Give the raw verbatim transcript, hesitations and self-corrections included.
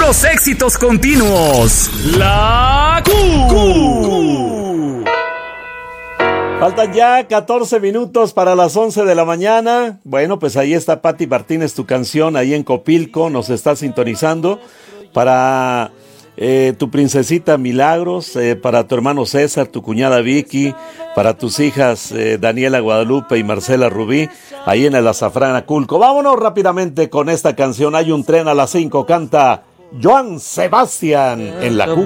puros éxitos continuos. La Q. Q. Faltan ya catorce minutos para las once de la mañana. Bueno, pues ahí está Pati Martínez, tu canción, ahí en Copilco, nos está sintonizando. Para eh, tu princesita Milagros, eh, para tu hermano César, tu cuñada Vicky, para tus hijas eh, Daniela Guadalupe y Marcela Rubí, ahí en el Azafrán Aculco. Vámonos rápidamente con esta canción. Hay un tren a las cinco, canta Joan Sebastián en la Q.